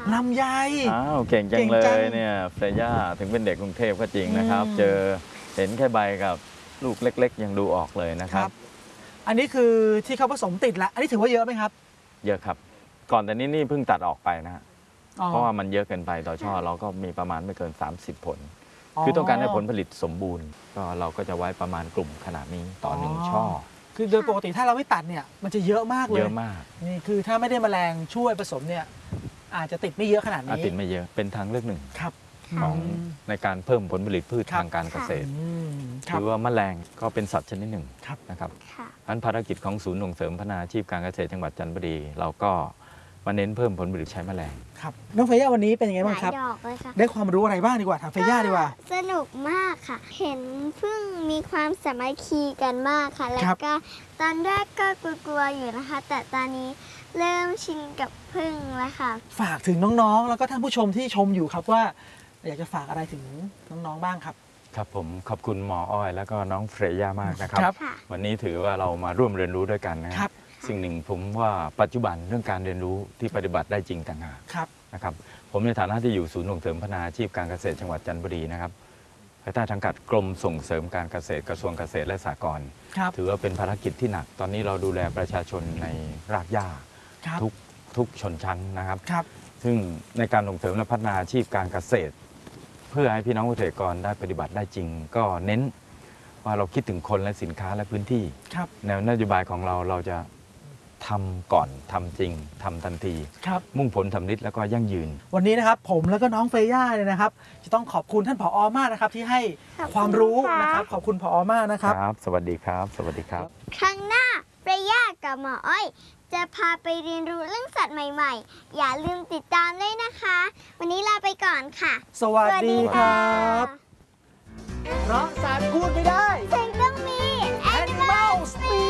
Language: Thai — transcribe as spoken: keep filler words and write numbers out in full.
ค่ะลำไยอ้าวเก่งจังเลยเนี่ยเฟย่าถึงเป็นเด็กกรุงเทพก็จริงนะครับเจอเห็นแค่ใบกับลูกเล็กๆยังดูออกเลยนะครับอันนี้คือที่เขาผสมติดแล้วอันนี้ถือว่าเยอะไหมครับเยอะครับก่อนแต่นี้นี่เพิ่งตัดออกไปนะฮะเพราะว่ามันเยอะเกินไปต่อช่อเราก็มีประมาณไม่เกินสามสิบผลคือต้องการให้ผลผลิตสมบูรณ์ก็เราก็จะไว้ประมาณกลุ่มขนาดนี้ต่อหนึ่งช่อคือโดยปกติถ้าเราไม่ตัดเนี่ยมันจะเยอะมากเลยเยอะมากนี่คือถ้าไม่ได้แมลงช่วยผสมเนี่ยอาจจะติดไม่เยอะขนาดนี้ติดไม่เยอะเป็นทางเลือกหนึ่งครับของในการเพิ่มผลผลิตพืชทางการเกษตรคือว่าแมลงก็เป็นสัตว์ชนิดหนึ่งนะครับอันภารกิจของศูนย์ส่งเสริมพัฒนาอาชีพการเกษตรจังหวัดจันทบุรีเราก็มาเน้นเพิ่มผลผลิตใช้แมลงครับน้องเฟย่าวันนี้เป็นยังไงบ้างครับได้ความรู้อะไรบ้างดีกว่าถามเฟย่าดีกว่าสนุกมากค่ะเห็นพึ่งมีความสามัคคีกันมากค่ะแล้วก็ตอนแรกก็กลัวๆอยู่นะคะแต่ตอนนี้เริ่มชินกับพึ่งแล้วค่ะฝากถึงน้องๆแล้วก็ท่านผู้ชมที่ชมอยู่ครับว่าอยากจะฝากอะไรถึงน้องๆบ้างครับครับผมขอบคุณหมออ้อยแล้วก็น้องเฟย่ามากนะครับวันนี้ถือว่าเรามาร่วมเรียนรู้ด้วยกันนะครับสิ่งหนึ่งผมว่าปัจจุบันเรื่องการเรียนรู้ที่ปฏิบัติได้จริงต่างหากนะครับผมในฐานะที่อยู่ศูนย์ส่งเสริมพัฒนาอาชีพการเกษตรจังหวัดจันทบุรีนะครับภายใต้สังกัดกรมส่งเสริมการเกษตรกระทรวงเกษตรและสหกรณ์ถือว่าเป็นภารกิจที่หนักตอนนี้เราดูแลประชาชนในรากหญ้าทุกทุกชนชั้นนะครับซึ่งในการส่งเสริมและพัฒนาอาชีพการเกษตรเพื่อให้พี่น้องเกษตรกรได้ปฏิบัติได้จริงก็เน้นว่าเราคิดถึงคนและสินค้าและพื้นที่แนวนโยบายของเราเราจะทำก่อนทำจริงทำทันทีมุ่งผลสำลิดแล้วก็ยั่งยืนวันนี้นะครับผมแล้วก็น้องเฟย่าเนี่ยนะครับจะต้องขอบคุณท่านผอ.มากนะครับที่ให้ความรู้นะครับขอบคุณผอ.มากนะครับครับสวัสดีครับสวัสดีครับครั้งหน้าเฟย่ากับหมออ้อยจะพาไปเรียนรู้เรื่องสัตว์ใหม่ๆอย่าลืมติดตามด้วยนะคะวันนี้ลาไปก่อนค่ะสวัสดีครับ